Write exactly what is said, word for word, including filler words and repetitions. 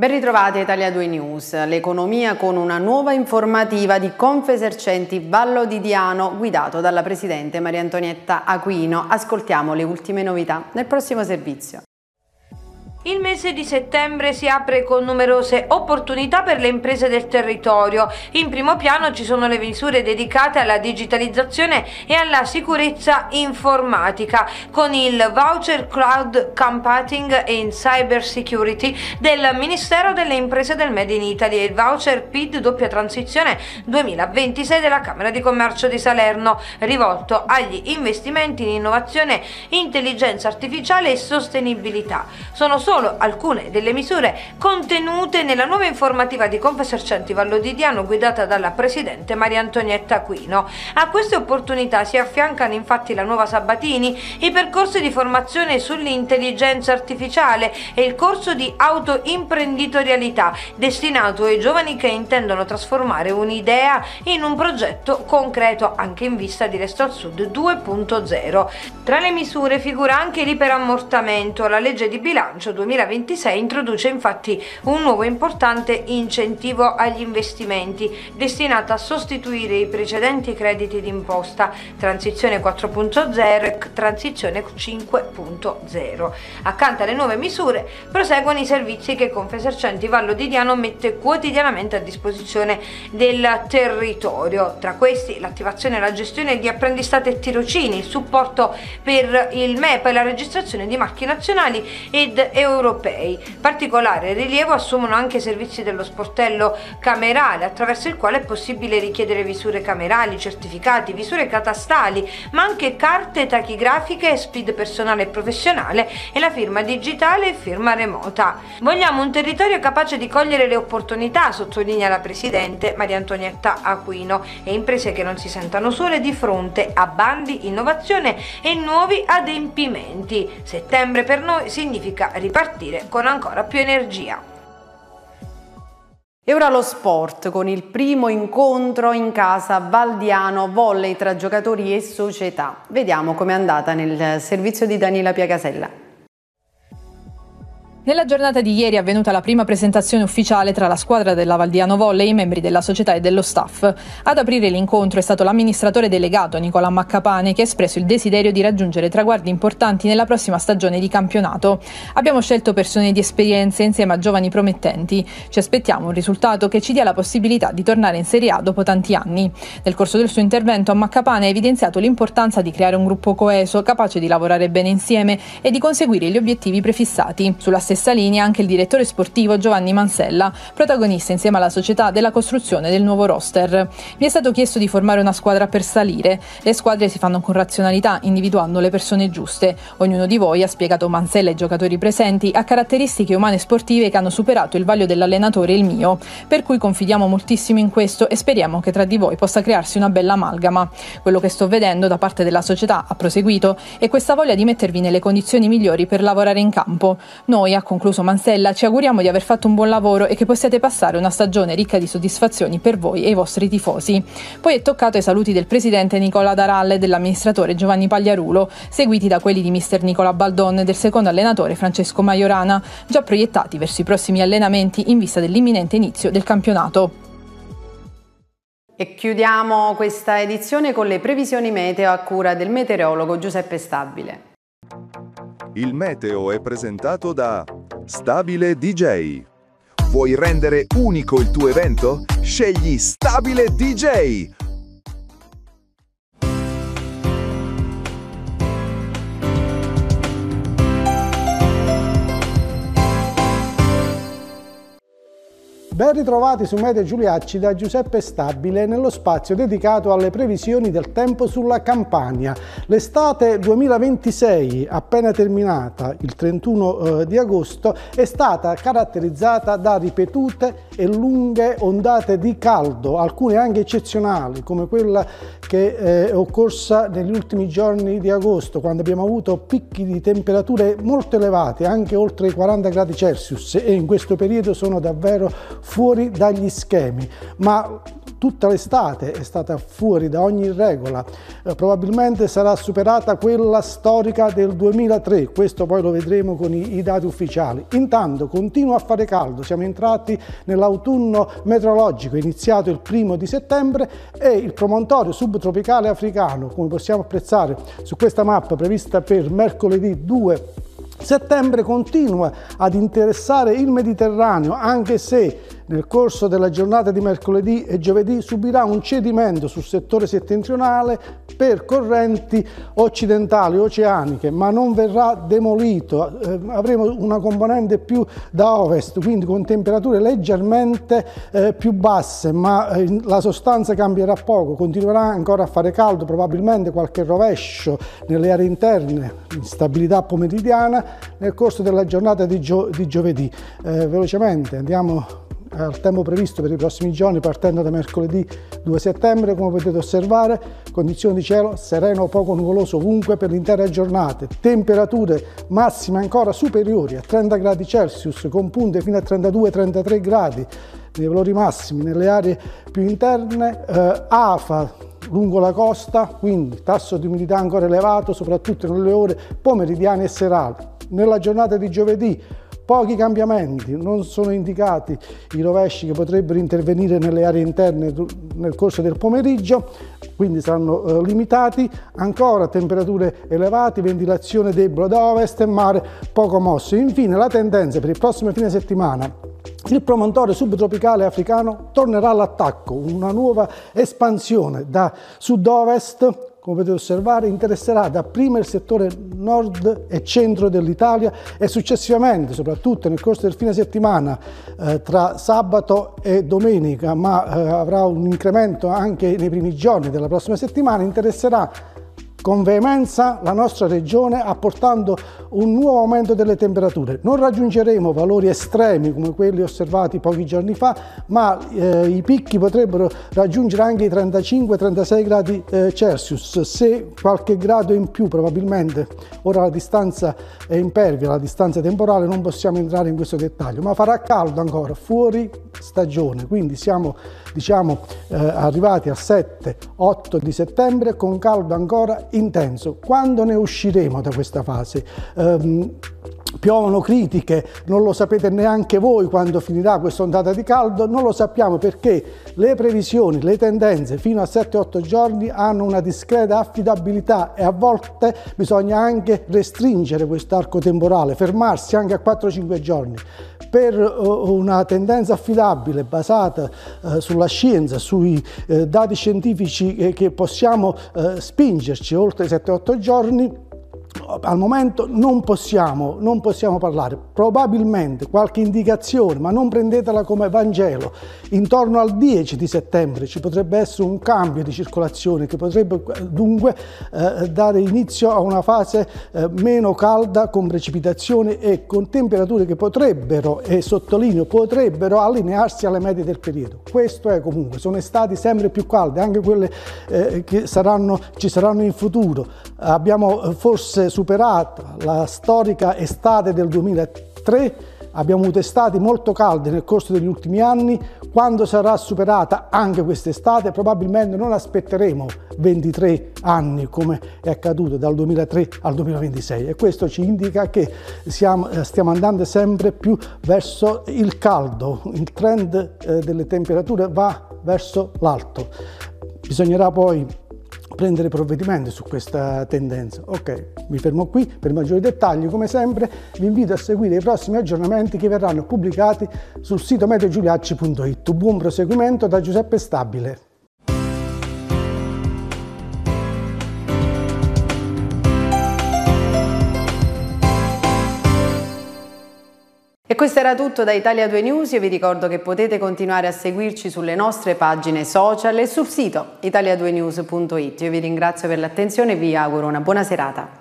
Ben ritrovati a Italia due News, l'economia con una nuova informativa di Confesercenti Vallo di Diano guidato dalla Presidente Maria Antonietta Aquino. Ascoltiamo le ultime novità nel prossimo servizio. Il mese di settembre si apre con numerose opportunità per le imprese del territorio. In primo piano ci sono le misure dedicate alla digitalizzazione e alla sicurezza informatica, con il voucher Cloud Computing and Cyber Security del Ministero delle Imprese del Made in Italy e il voucher P I D doppia transizione duemilaventisei della Camera di Commercio di Salerno, rivolto agli investimenti in innovazione, intelligenza artificiale e sostenibilità. Sono solo Solo alcune delle misure contenute nella nuova informativa di Confesercenti Vallo di Diano guidata dalla Presidente Maria Antonietta Aquino. A queste opportunità si affiancano infatti la nuova Sabatini, i percorsi di formazione sull'intelligenza artificiale e il corso di autoimprenditorialità destinato ai giovani che intendono trasformare un'idea in un progetto concreto anche in vista di Resto al Sud due punto zero. Tra le misure figura anche l'iperammortamento. La legge di bilancio duemilaventisei introduce infatti un nuovo importante incentivo agli investimenti destinato a sostituire i precedenti crediti d'imposta Transizione quattro punto zero e Transizione cinque punto zero. Accanto alle nuove misure proseguono i servizi che Confesercenti Vallo di Diano mette quotidianamente a disposizione del territorio. Tra questi l'attivazione e la gestione di apprendistato e tirocini, il supporto per il M E P e la registrazione di marchi nazionali ed europei. Particolare rilievo assumono anche i servizi dello sportello camerale, attraverso il quale è possibile richiedere visure camerali, certificati, visure catastali, ma anche carte tachigrafiche, SPID personale e professionale e la firma digitale e firma remota. Vogliamo un territorio capace di cogliere le opportunità, sottolinea la Presidente Maria Antonietta Aquino, e imprese che non si sentano sole di fronte a bandi, innovazione e nuovi adempimenti. Settembre per noi significa ripartire con ancora più energia. E ora lo sport con il primo incontro in casa Valdiano volley tra giocatori e società. Vediamo com'è andata nel servizio di Daniela Piagasella. Nella giornata di ieri è avvenuta la prima presentazione ufficiale tra la squadra della Valdiano Volley e i membri della società e dello staff. Ad aprire l'incontro è stato l'amministratore delegato Nicola Maccapane, che ha espresso il desiderio di raggiungere traguardi importanti nella prossima stagione di campionato. Abbiamo scelto persone di esperienze insieme a giovani promettenti. Ci aspettiamo un risultato che ci dia la possibilità di tornare in Serie A dopo tanti anni. Nel corso del suo intervento Maccapane ha evidenziato l'importanza di creare un gruppo coeso, capace di lavorare bene insieme e di conseguire gli obiettivi prefissati. Sulla stessa linea anche il direttore sportivo Giovanni Mansella, protagonista insieme alla società della costruzione del nuovo roster. Mi è stato chiesto di formare una squadra per salire. Le squadre si fanno con razionalità, individuando le persone giuste. Ognuno di voi, ha spiegato Mansella ai giocatori presenti, ha caratteristiche umane e sportive che hanno superato il vaglio dell'allenatore e il mio, per cui confidiamo moltissimo in questo e speriamo che tra di voi possa crearsi una bella amalgama. Quello che sto vedendo da parte della società, ha proseguito, è questa voglia di mettervi nelle condizioni migliori per lavorare in campo. Noi, ha concluso Mansella, ci auguriamo di aver fatto un buon lavoro e che possiate passare una stagione ricca di soddisfazioni per voi e i vostri tifosi. Poi è toccato ai saluti del presidente Nicola Daralle e dell'amministratore Giovanni Pagliarulo, seguiti da quelli di mister Nicola Baldon e del secondo allenatore Francesco Majorana, già proiettati verso i prossimi allenamenti in vista dell'imminente inizio del campionato. E chiudiamo questa edizione con le previsioni meteo a cura del meteorologo Giuseppe Stabile. Il meteo è presentato da Stabile D J. Vuoi rendere unico il tuo evento? Scegli Stabile D J. Ben ritrovati su Meteo Giuliacci da Giuseppe Stabile nello spazio dedicato alle previsioni del tempo sulla Campania. L'estate duemilaventisei, appena terminata il trentuno eh, di agosto, è stata caratterizzata da ripetute e lunghe ondate di caldo, alcune anche eccezionali, come quella che eh, è occorsa negli ultimi giorni di agosto, quando abbiamo avuto picchi di temperature molto elevate, anche oltre i quaranta gradi Celsius, e in questo periodo sono davvero fuori dagli schemi, ma tutta l'estate è stata fuori da ogni regola, eh, probabilmente sarà superata quella storica del duemilatré, questo poi lo vedremo con i, i dati ufficiali. Intanto continua a fare caldo, siamo entrati nell'autunno meteorologico, iniziato il primo di settembre e il promontorio subtropicale africano, come possiamo apprezzare su questa mappa prevista per mercoledì due settembre, continua ad interessare il Mediterraneo, anche se nel corso della giornata di mercoledì e giovedì subirà un cedimento sul settore settentrionale per correnti occidentali oceaniche, ma non verrà demolito. Eh, avremo una componente più da ovest, quindi con temperature leggermente eh, più basse, ma eh, la sostanza cambierà poco. Continuerà ancora a fare caldo, probabilmente qualche rovescio nelle aree interne, instabilità pomeridiana nel corso della giornata di, gio di giovedì. Eh, velocemente andiamo al tempo previsto per i prossimi giorni, partendo da mercoledì due settembre. Come potete osservare, condizioni di cielo sereno o poco nuvoloso ovunque per l'intera giornata, temperature massime ancora superiori a trenta gradi Celsius, con punte fino a trentadue trentatré gradi nei valori massimi nelle aree più interne, eh, afa lungo la costa, quindi tasso di umidità ancora elevato, soprattutto nelle ore pomeridiane e serali. Nella giornata di giovedì pochi cambiamenti, non sono indicati i rovesci che potrebbero intervenire nelle aree interne nel corso del pomeriggio, quindi saranno eh, limitati. Ancora temperature elevate, ventilazione debole da ovest e mare poco mosso. Infine la tendenza per il prossimo fine settimana: il promontorio subtropicale africano tornerà all'attacco, una nuova espansione da sud-ovest, come potete osservare, interesserà dapprima il settore nord e centro dell'Italia e successivamente, soprattutto nel corso del fine settimana, eh, tra sabato e domenica, ma eh, avrà un incremento anche nei primi giorni della prossima settimana, interesserà con veemenza la nostra regione, apportando un nuovo aumento delle temperature. Non raggiungeremo valori estremi come quelli osservati pochi giorni fa, ma eh, i picchi potrebbero raggiungere anche i trentacinque trentasei gradi eh, Celsius, se qualche grado in più probabilmente. Ora la distanza è impervia, la distanza temporale, non possiamo entrare in questo dettaglio, ma farà caldo ancora, fuori stagione, quindi siamo diciamo eh, arrivati al sette otto di settembre con caldo ancora intenso. Quando ne usciremo da questa fase? Um, Piovono critiche, non lo sapete neanche voi quando finirà questa ondata di caldo, non lo sappiamo perché le previsioni, le tendenze fino a sette otto giorni hanno una discreta affidabilità e a volte bisogna anche restringere quest'arco temporale, fermarsi anche a quattro cinque giorni. Per uh, una tendenza affidabile basata uh, sulla scienza, sui uh, dati scientifici eh, che possiamo uh, spingerci oltre i sette otto giorni, al momento non possiamo, non possiamo parlare. Probabilmente qualche indicazione, ma non prendetela come Vangelo, intorno al dieci di settembre ci potrebbe essere un cambio di circolazione che potrebbe dunque eh, dare inizio a una fase eh, meno calda, con precipitazioni e con temperature che potrebbero, e sottolineo potrebbero, allinearsi alle medie del periodo. Questo è comunque, sono estati sempre più calde, anche quelle eh, che saranno, ci saranno in futuro. Abbiamo eh, forse superata la storica estate del duemilatré, abbiamo avuto estati molto calde nel corso degli ultimi anni. Quando sarà superata anche quest'estate, probabilmente non aspetteremo ventitré anni come è accaduto dal duemilatré al duemilaventisei, e questo ci indica che siamo, stiamo andando sempre più verso il caldo, il trend eh, delle temperature va verso l'alto. Bisognerà poi prendere provvedimenti su questa tendenza. Ok, mi fermo qui. Per maggiori dettagli, come sempre, vi invito a seguire i prossimi aggiornamenti che verranno pubblicati sul sito meteo giuliacci punto it. Buon proseguimento da Giuseppe Stabile. E questo era tutto da Italia due News. Io vi ricordo che potete continuare a seguirci sulle nostre pagine social e sul sito italia due news punto it. Io vi ringrazio per l'attenzione e vi auguro una buona serata.